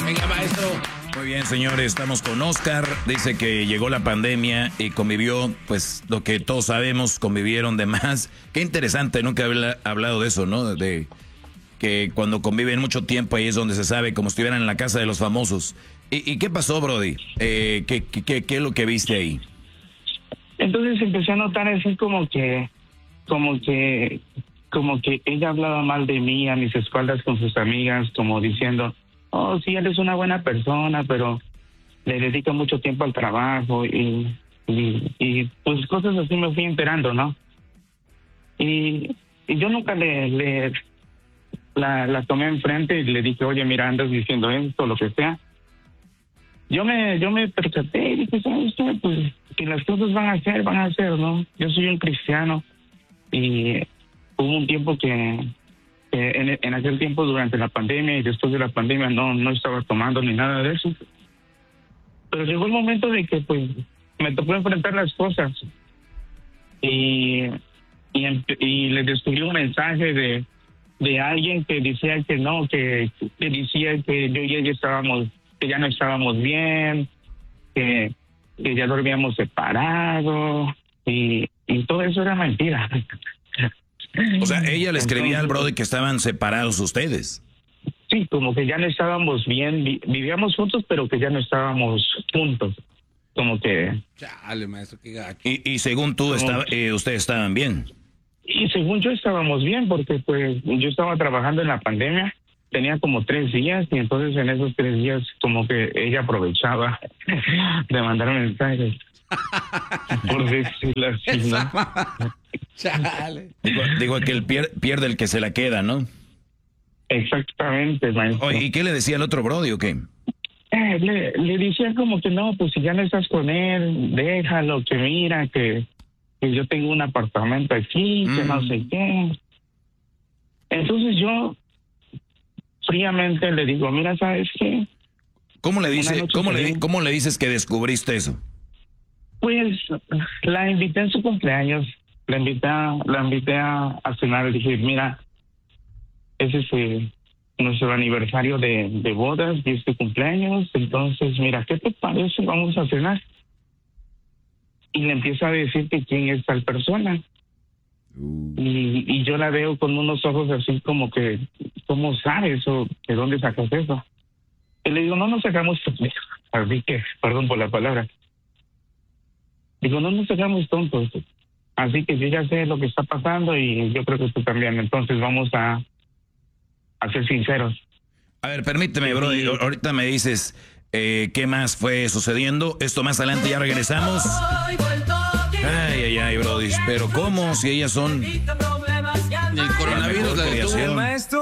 Venga, maestro. Muy bien, señores, estamos con Oscar. Dice que llegó la pandemia y convivió, pues, lo que todos sabemos, convivieron de más. Qué interesante, nunca había hablado de eso, ¿no? De que cuando conviven mucho tiempo ahí es donde se sabe, como si estuvieran en la casa de los famosos. ¿Y qué pasó, Brody? ¿Qué es lo que viste ahí? Entonces empecé a notar así como que ella hablaba mal de mí a mis espaldas con sus amigas, como diciendo, oh, sí, él es una buena persona, pero le dedica mucho tiempo al trabajo y pues cosas así me fui enterando, ¿no? Y yo nunca la tomé enfrente y le dije, oye, mira, andas diciendo esto, lo que sea. Yo me percaté y dije, ¿sabes qué? Pues que las cosas van a ser, ¿no? Yo soy un cristiano y hubo un tiempo que en aquel tiempo durante la pandemia y después de la pandemia no estaba tomando ni nada de eso. Pero llegó el momento de que pues me tocó enfrentar las cosas y le descubrí un mensaje de alguien que decía que no, que decía que yo y ella estábamos, que ya no estábamos bien, que ya dormíamos separados y todo eso era mentira. O sea, ella le escribía al brother que estaban separados ustedes. Sí, como que ya no estábamos bien, vivíamos juntos, pero que ya no estábamos juntos. Como que... Chale, maestro, qué gacho. Y según tú, ustedes estaban bien. Y según yo estábamos bien, porque pues yo estaba trabajando en la pandemia, tenía como 3 días, y entonces en esos 3 días como que ella aprovechaba de mandar mensajes. Por decirlo así, ¿no? Chale. Digo que el pierde el que se la queda, ¿no? Exactamente, maestro. Oye, ¿y qué le decía el otro brody o qué? Le decía como que no, pues si ya no estás con él, déjalo, que mira, que yo tengo un apartamento aquí, que no sé qué. Entonces yo fríamente le digo, mira, ¿sabes qué? ¿Cómo le dices que descubriste eso? Pues la invité en su cumpleaños, la invité a cenar, le dije, mira, ese es nuestro aniversario de bodas y este cumpleaños, entonces mira, ¿qué te parece? Vamos a cenar. Y le empieza a decir que quién es tal persona. Y yo la veo con unos ojos así como que, ¿cómo sabes? ¿O de dónde sacas eso? Y le digo, no nos sacamos tontos. Así que, perdón por la palabra. Digo, no nos sacamos tontos. Así que yo ya sé lo que está pasando y yo creo que tú también. Entonces vamos a ser sinceros. A ver, permíteme, bro. Ahorita me dices qué más fue sucediendo. Esto más adelante, ya regresamos. Ay, brody. Pero ¿cómo? Si ellas son... El coronavirus la detuvo. Maestro.